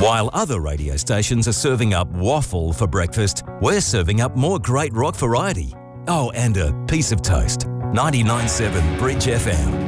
While other radio stations are serving up waffle for breakfast, we're serving up more great rock variety. Oh, and a piece of toast. 99.7 Bridge FM.